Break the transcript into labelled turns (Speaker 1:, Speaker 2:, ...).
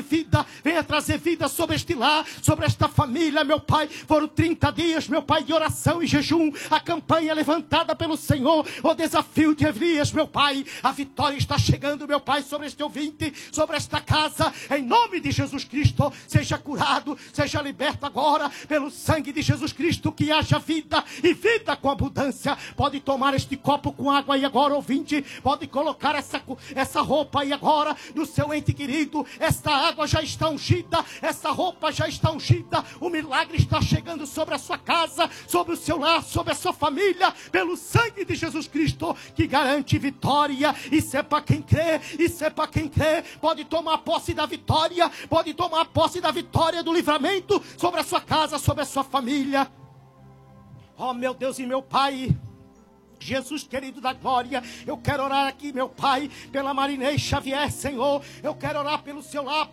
Speaker 1: vida, venha trazer vida sobre este lar, sobre esta família, meu Pai. Foram 30 dias, meu Pai, de oração e jejum, a campanha levantada pelo Senhor, o desafio de Elias, meu Pai. A vitória está chegando, meu Pai, sobre este ouvinte, sobre esta casa, em nome de Jesus Cristo. Seja curado, seja liberto agora, pelo sangue de Jesus Cristo, que haja vida e vida com abundância. Pode tomar este copo com água aí agora, ouvinte, pode colocar essa roupa aí agora no seu ente querido. Esta água já está ungida, essa roupa já está ungida, o milagre está chegando sobre a sua casa, sobre o seu lar, sobre a sua família, pelo sangue de Jesus Cristo, que garante vitória. Isso é para quem crê, isso é para quem crê. Pode tomar posse da vitória, pode tomar posse da vitória, do livramento sobre a sua casa, sobre a sua família. Oh, meu Deus e meu Pai, Jesus querido da glória, eu quero orar aqui, meu Pai, pela Marinês Xavier, Senhor. Eu quero orar pelo seu lar,